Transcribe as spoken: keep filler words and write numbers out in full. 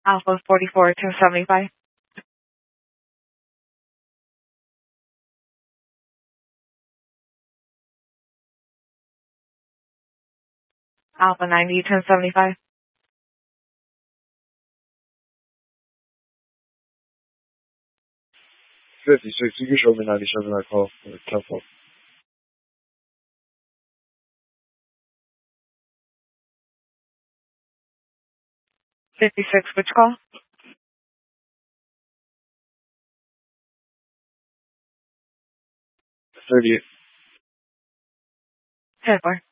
Alpha forty-four two seventy-five. Alpha ninety ten seventy-five. fifty-six, you can show me ninety-seven, I call for the tempo. fifty-six, which call? thirty-eight. ten four.